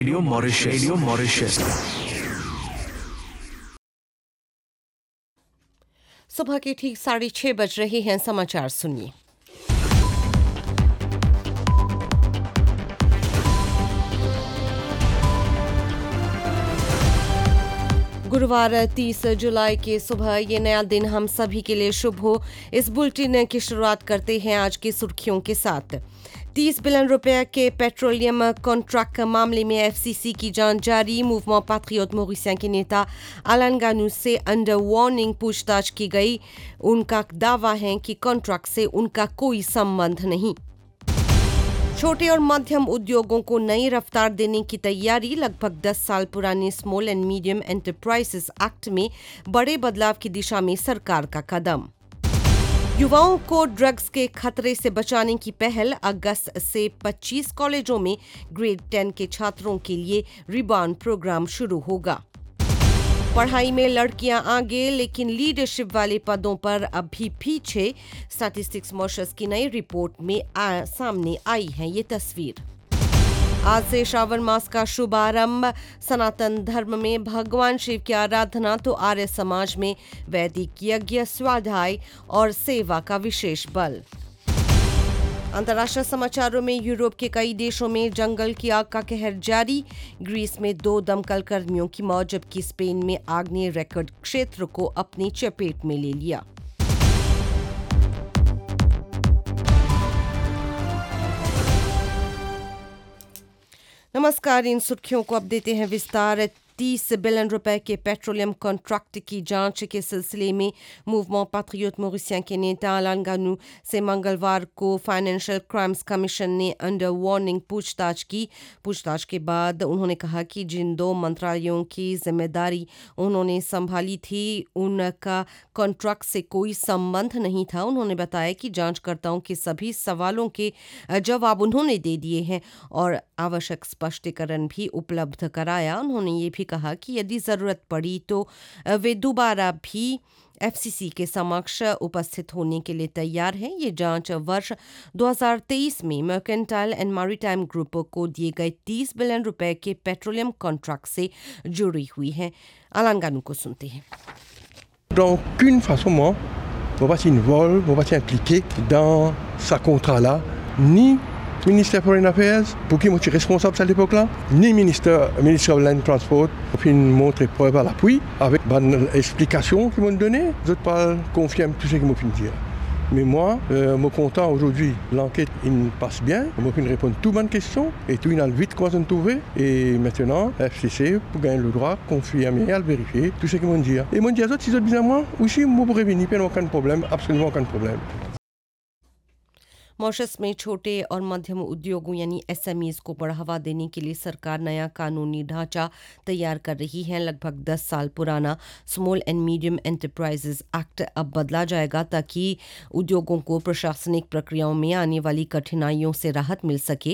Radio Mauritius. सुबह के ठीक 6:30 बज रहे हैं। समाचार सुनिए। गुरुवार 30 जुलाई के सुबह ये नया दिन हम सभी के लिए शुभ हो। इस बुलेटिन की शुरुआत करते हैं आज की सुर्खियों के साथ। 30 बिलियन रुपए के पेट्रोलियम कॉन्ट्रैक्ट मामले में एफसीसी की जांच जारी। मूवमेंट पैट्रियोट मॉरिशियन के नेता अलान गानू से अंडर वार्निंग पूछताछ की गई। उनका दावा है कि कॉन्ट्रैक्ट से उनका कोई संबंध नहीं। छोटे और मध्यम उद्योगों को नई रफ्तार देने की तैयारी। लगभग 10 साल पुराने small and medium enterprises act में बड़े बदलाव की दिशा में सरकार का कदम। युवाओं को ड्रग्स के खतरे से बचाने की पहल। अगस्त से 25 कॉलेजों में ग्रेड 10 के छात्रों के लिए रिबाउंड प्रोग्राम शुरू होगा। पढ़ाई में लड़कियां आगे लेकिन लीडरशिप वाले पदों पर अभी पीछे। स्टैटिस्टिक्स मॉरिशस की नई रिपोर्ट में सामने आई है ये तस्वीर। आज से श्रावण मास का शुभारंभ। सनातन धर्म में भगवान शिव की आराधना तो आर्य समाज में वैदिक यज्ञ, स्वाध्याय और सेवा का विशेष बल। अंतर्राष्ट्रीय समाचारों में यूरोप के कई देशों में जंगल की आग का कहर जारी। ग्रीस में 2 दमकल कर्मियों की मौत, जबकि स्पेन में आग ने रिकॉर्ड क्षेत्र को अपनी चपेट में ले लिया। नमस्कार, इन सुर्खियों को अब देते हैं विस्तार। 30 बिलियन रुपए के पेट्रोलियम कॉन्ट्रैक्ट की जांच के सिलसिले में मूवमेंट पैट्रियोट मॉरिशियन के नेता अलान गानू से मंगलवार को फाइनेंशियल क्राइम्स कमीशन ने अंडर वार्निंग पूछताछ की। पूछताछ के बाद उन्होंने कहा कि जिन 2 मंत्रालयों की जिम्मेदारी उन्होंने संभाली थी उनका कॉन्ट्रैक्ट से कोई संबंध नहीं था। उन्होंने बताया कि जांचकर्ताओं के सभी सवालों के जवाब उन्होंने दे दिए हैं और आवश्यक स्पष्टीकरण भी उपलब्ध कराया। उन्होंने ये भी कहा कि यदि जरूरत पड़ी तो वे दोबारा भी एफसीसी के समक्ष उपस्थित होने के लिए तैयार हैं। ये जांच वर्ष 2023 में मर्केंटाइल एंड मैरीटाइम ग्रुप को दिए गए 30 बिलियन रुपए के पेट्रोलियम कॉन्ट्रैक्ट से जुड़ी हुई है। अलान गानू को सुनते हैं। D'aucune façon, moi, je ne vais pas involver, je ne vais pas impliquer dans ce contrat-là, ni ministère Foreign Affairs, pour qui je suis responsable à l'époque-là, ni ministre of Land Transport, pour qui montre preuve à l'appui, avec une explication qu'ils m'ont donnée. Je ne pas confirmer tout ce qu'ils m'ont dit. Mais moi, je suis content aujourd'hui. L'enquête il passe bien. Je me répondre à toutes mes questions et tout il a vite quoi on trouvé. Et maintenant, FCC pour gagner le droit, confirmer et vérifier tout ce qu'ils m'ont dit. Et m'ont dit à autres, si vous êtes bien à moi, aussi, vous pourrez venir, pas aucun problème, absolument aucun problème. Mauritius में छोटे और मध्यम उद्योगों यानी SMEs को बढ़ावा देने के लिए सरकार नया कानूनी ढांचा तैयार कर रही है। लगभग 10 साल पुराना small and medium enterprises act अब बदला जाएगा ताकि उद्योगों को प्रशासनिक प्रक्रियाओं में आने वाली कठिनाइयों से राहत मिल सके।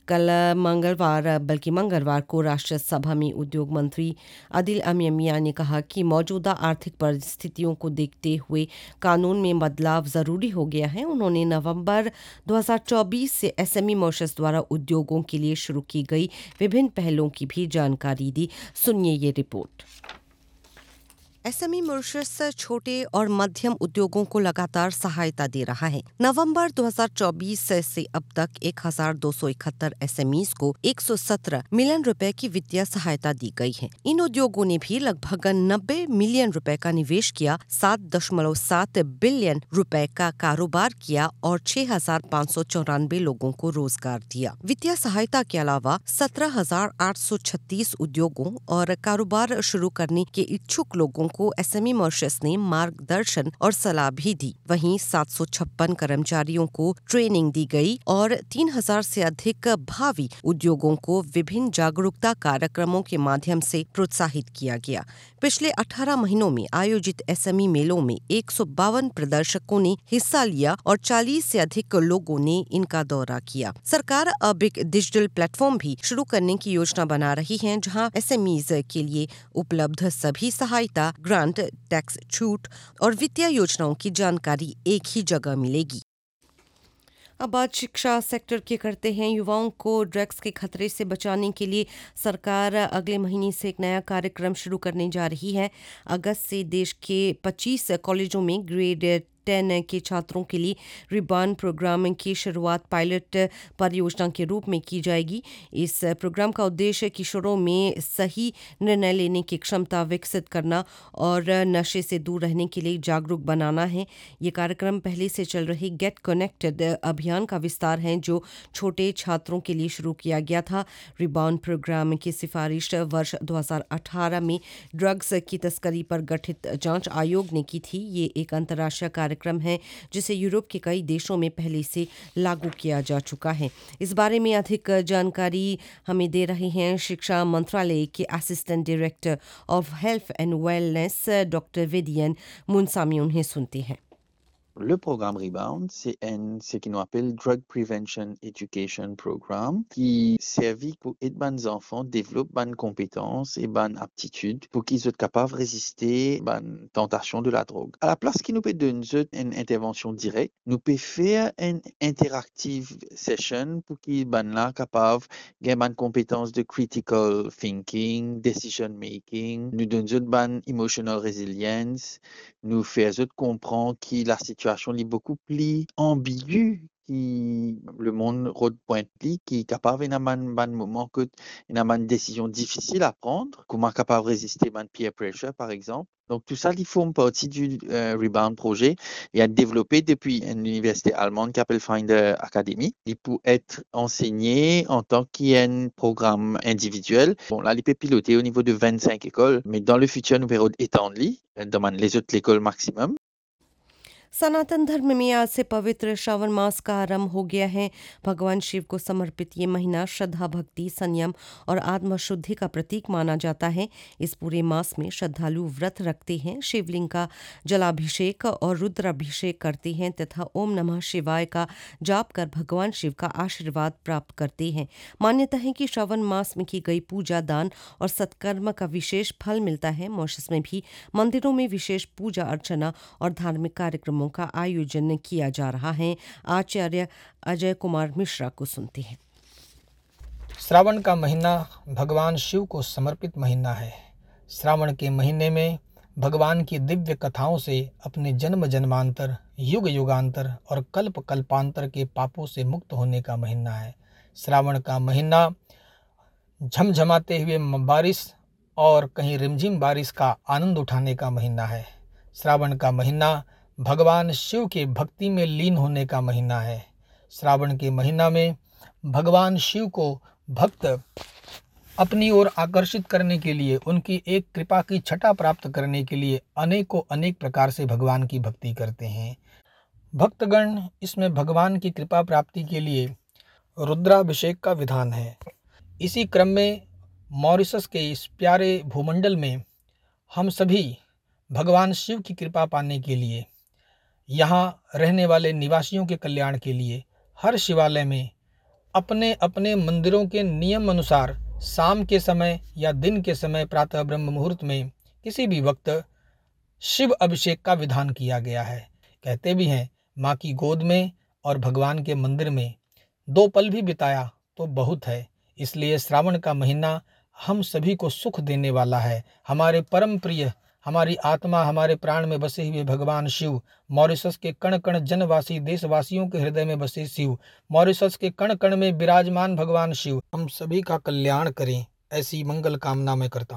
मंगलवार को राष्ट्रीय सभा में उद्योग मंत्री आदिल अमीमिया ने कहा कि मौजूदा आर्थिक परिस्थितियों को देखते हुए कानून में बदलाव जरूरी हो गया है। उन्होंने नवंबर 2024 से एसएमई मॉरिशस द्वारा उद्योगों के लिए शुरू की गई विभिन्न पहलों की भी जानकारी दी। सुनिए ये रिपोर्ट। एसएमई मॉरिशस छोटे और मध्यम उद्योगों को लगातार सहायता दे रहा है। नवंबर 2024 से अब तक 1271 एसएमईज को 117 मिलियन रुपए की वित्तीय सहायता दी गई है। इन उद्योगों ने भी लगभग 90 मिलियन रुपए का निवेश किया, 7.7 बिलियन रुपए का कारोबार किया और 6,594 लोगों को रोजगार दिया। वित्तीय सहायता के अलावा 17,836 उद्योगों और कारोबार शुरू करने के इच्छुक लोगों को एसएमई मॉरिशस ने मार्गदर्शन और सलाह भी दी। वहीं 756 कर्मचारियों को ट्रेनिंग दी गई और 3,000 से अधिक भावी उद्योगों को विभिन्न जागरूकता कार्यक्रमों के माध्यम से प्रोत्साहित किया गया। पिछले 18 महीनों में आयोजित एसएमई मेलों में 152 प्रदर्शकों ने हिस्सा लिया और 40 से अधिक लोगों ने इनका दौरा किया। सरकार अब एक डिजिटल प्लेटफॉर्म भी शुरू करने की योजना बना रही है, जहां एसएमईज के लिए उपलब्ध सभी सहायता, ग्रांट, टैक्स छूट और वित्तीय योजनाओं की जानकारी एक ही जगह मिलेगी। अब बात शिक्षा सेक्टर की करते हैं। युवाओं को ड्रग्स के खतरे से बचाने के लिए सरकार अगले महीने से एक नया कार्यक्रम शुरू करने जा रही है। अगस्त से देश के 25 कॉलेजों में ग्रेड 10 के छात्रों के लिए रिबान प्रोग्राम की शुरुआत पायलट परियोजना के रूप में की जाएगी। इस प्रोग्राम का उद्देश्य किशोरों में सही निर्णय लेने की क्षमता विकसित करना और नशे से दूर रहने के लिए जागरूक बनाना है। ये कार्यक्रम पहले से चल रही गेट कनेक्टेड अभियान का विस्तार है, जो छोटे छात्रों के लिए शुरू किया गया था। रिबाउंड प्रोग्राम की सिफारिश वर्ष 2018 में ड्रग्स की तस्करी पर गठित जांच आयोग ने की थी। ये एक अंतर्राष्ट्रीय कार्यक्रम है जिसे यूरोप के कई देशों में पहले से लागू किया जा चुका है। इस बारे में अधिक जानकारी हमें दे रहे हैं शिक्षा मंत्रालय के assistant director of health and wellness doctor विदियन मुनसामी। उन्हें सुनते हैं। Le programme Rebound, c'est ce qu'on appelle Drug Prevention Education Program qui servit pour aider les enfants développer des compétences et des aptitudes pour qu'ils soient capables de résister à la tentation de la drogue. À la place qui nous peut donner une intervention directe, nous peut faire une interactive session pour qu'ils soient capables de des compétences de critical thinking, decision making, nous donner une emotional resilience, nous faire comprendre que la situation est beaucoup plus ambiguë que le monde pointe qui est capable de un moment que une décision difficile à prendre, comment capable de résister à peer pressure par exemple. Donc tout ça, ils font partie du Rebound projet. Il a développé depuis une université allemande qui s'appelle Finder Academy. Il peut être enseigné en tant qu'un programme individuel. Bon, là, il peut piloter au niveau de 25 écoles, mais dans le futur, nous verrons étendre dans les autres écoles maximum. सनातन धर्म में आज से पवित्र श्रावण मास का आरंभ हो गया है। भगवान शिव को समर्पित ये महीना श्रद्धा, भक्ति, संयम और आत्मशुद्धि का प्रतीक माना जाता है। इस पूरे मास में श्रद्धालु व्रत रखते हैं, शिवलिंग का जलाभिषेक और रुद्राभिषेक करते हैं तथा ओम नमः शिवाय का जाप कर भगवान शिव का आशीर्वाद प्राप्त करते हैं। मान्यता है कि श्रावण मास में की गई पूजा, दान और सत्कर्म का विशेष फल मिलता है। मॉरिशस में भी मंदिरों में विशेष पूजा अर्चना और धार्मिक कार्यक्रमों का आयोजन किया जा रहा है। आचार्य अजय कुमार मिश्रा को सुनते हैं। श्रावण का महीना भगवान शिव को समर्पित महीना है। श्रावण के महीने में भगवान की दिव्य कथाओं से अपने जन्म जन्मांतर, युग युगांतर और कल्प कल्पांतर के पापों से मुक्त होने का महीना है। श्रावण का महीना झमझमाते हुए बारिश और कहीं रिमझिम बारिश का आनंद उठाने का महीना है। श्रावण का महीना भगवान शिव के भक्ति में लीन होने का महीना है। श्रावण के महीना में भगवान शिव को भक्त अपनी ओर आकर्षित करने के लिए, उनकी एक कृपा की छटा प्राप्त करने के लिए अनेक प्रकार से भगवान की भक्ति करते हैं। भक्तगण इसमें भगवान की कृपा प्राप्ति के लिए रुद्राभिषेक का विधान है। इसी क्रम में मॉरिशस के इस प्यारे भूमंडल में हम सभी भगवान शिव की कृपा पाने के लिए, यहाँ रहने वाले निवासियों के कल्याण के लिए हर शिवालय में अपने अपने मंदिरों के नियम अनुसार शाम के समय या दिन के समय प्रातः ब्रह्म मुहूर्त में किसी भी वक्त शिव अभिषेक का विधान किया गया है। कहते भी हैं, माँ की गोद में और भगवान के मंदिर में 2 पल भी बिताया तो बहुत है। इसलिए श्रावण का महीना हम सभी को सुख देने वाला है। हमारे परम प्रिय, हमारी आत्मा, हमारे प्राण में बसे हुए भगवान शिव, मॉरिशस के कण कण जनवासी देशवासियों के हृदय में बसे शिव, मॉरिशस के कण कण में विराजमान भगवान शिव हम सभी का कल्याण करें, ऐसी मंगल कामना मैं करता हूँ।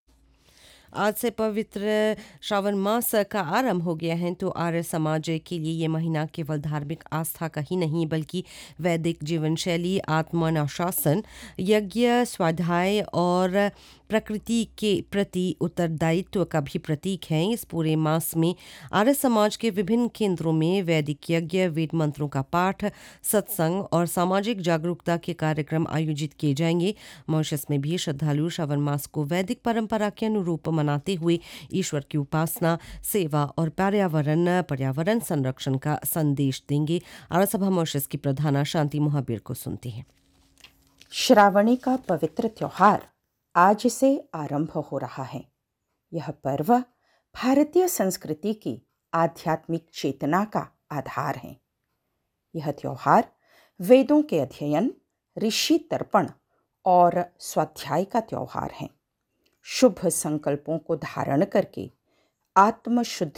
आज से पवित्र श्रावण मास का आरंभ हो गया है, तो आर्य समाज के लिए ये महीना केवल धार्मिक आस्था का ही नहीं बल्कि वैदिक जीवन शैली, आत्मानुशासन, यज्ञ, स्वाध्याय और प्रकृति के प्रति उत्तरदायित्व का भी प्रतीक है। इस पूरे मास में आर्य समाज के विभिन्न केंद्रों में वैदिक यज्ञ, वेद मंत्रों का पाठ, सत्संग और सामाजिक जागरूकता के कार्यक्रम आयोजित किए जाएंगे। मॉरिशस में भी श्रद्धालु श्रावण मास को वैदिक परंपरा के अनुरूप मनाते हुए ईश्वर की उपासना, सेवा और पर्यावरण संरक्षण का संदेश देंगे। आर्य सभा मॉरिशस की प्रधाना शांति मोहबीर को सुनते हैं। श्रावणी का पवित्र त्योहार आज से आरंभ हो रहा है। यह पर्व भारतीय संस्कृति की आध्यात्मिक चेतना का आधार है। यह त्योहार वेदों के अध्ययन, ऋषि तर्पण और स्वाध्याय का त्योहार है। शुभ संकल्पों को धारण करके आत्मशुद्धि